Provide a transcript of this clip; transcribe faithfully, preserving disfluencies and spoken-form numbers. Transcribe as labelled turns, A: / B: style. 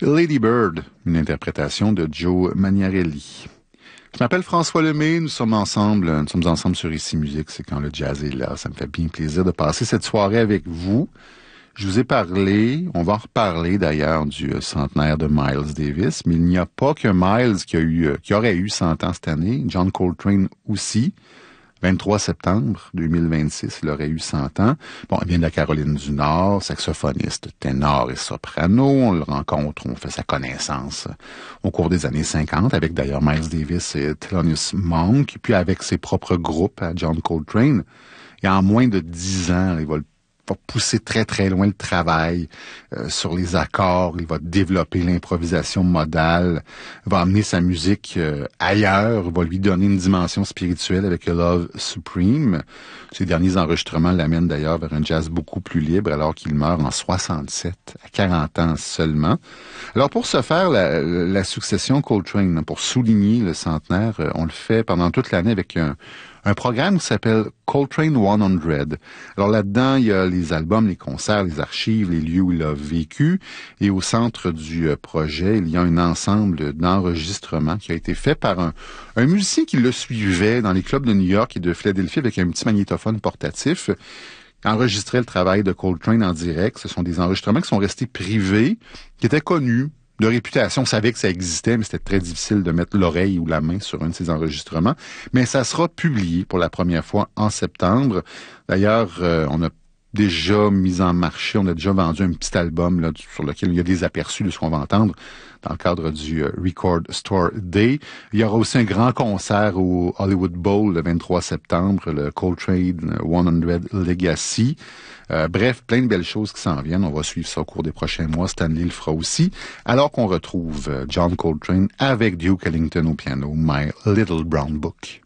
A: Lady Bird, une interprétation de Joe Maniarelli. Je m'appelle François Lemay, nous sommes ensemble, nous sommes ensemble sur Ici Musique, c'est quand le jazz est là. Ça me fait bien plaisir de passer cette soirée avec vous. Je vous ai parlé, on va en reparler d'ailleurs du centenaire de Miles Davis, mais il n'y a pas que Miles qui a eu, qui aurait eu cent ans cette année, John Coltrane aussi. vingt-trois septembre deux mille vingt-six, il aurait eu cent ans. Bon, il vient de la Caroline du Nord, saxophoniste, ténor et soprano. On le rencontre, on fait sa connaissance au cours des années cinquante, avec d'ailleurs Miles Davis et Thelonious Monk, puis avec ses propres groupes à John Coltrane. Et en moins de dix ans, il va le va pousser très très loin le travail euh, sur les accords, il va développer l'improvisation modale, va amener sa musique euh, ailleurs, va lui donner une dimension spirituelle avec Love Supreme. Ces derniers enregistrements l'amènent d'ailleurs vers un jazz beaucoup plus libre alors qu'il meurt en soixante-sept, à quarante ans seulement. Alors pour ce faire, la, la succession Coltrane, pour souligner le centenaire, on le fait pendant toute l'année avec un un programme qui s'appelle Coltrane cent. Alors là-dedans, il y a les albums, les concerts, les archives, les lieux où il a vécu. Et au centre du projet, il y a un ensemble d'enregistrements qui a été fait par un, un musicien qui le suivait dans les clubs de New York et de Philadelphie avec un petit magnétophone portatif. Il enregistrait le travail de Coltrane en direct. Ce sont des enregistrements qui sont restés privés, qui étaient connus, de réputation. On savait que ça existait, mais c'était très difficile de mettre l'oreille ou la main sur un de ces enregistrements. Mais ça sera publié pour la première fois en septembre. D'ailleurs, euh, on a déjà mis en marché, on a déjà vendu un petit album là, sur lequel il y a des aperçus de ce qu'on va entendre dans le cadre du euh, Record Store Day. Il y aura aussi un grand concert au Hollywood Bowl le vingt-trois septembre, le Coltrane cent Legacy. Euh, bref, plein de belles choses qui s'en viennent. On va suivre ça au cours des prochains mois. Stanley le fera aussi. Alors qu'on retrouve John Coltrane avec Duke Ellington au piano, My Little Brown Book.